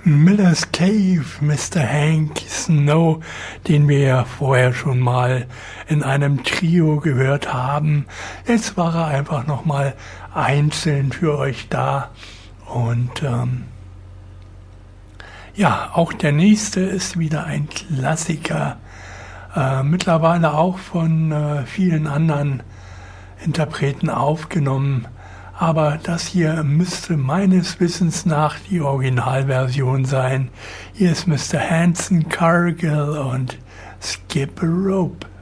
Miller's Cave, Mr. Hank Snow, den wir ja vorher schon mal in einem Trio gehört haben. Jetzt war er einfach nochmal einzeln für euch da. Und ja, auch der nächste ist wieder ein Klassiker. Mittlerweile auch von vielen anderen Interpreten aufgenommen. Aber das hier müsste meines Wissens nach die Originalversion sein. Hier ist Mr. Hanson Cargill und Skip a Rope.